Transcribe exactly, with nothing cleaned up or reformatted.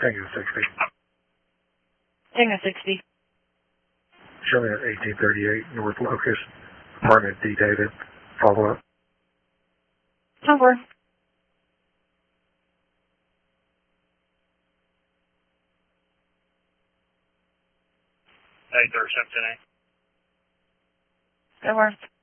Tango sixty. Tango sixty. Show me at eighteen thirty-eight North Locust, apartment D David. Follow up. Over. Hey, interception, eh? Over.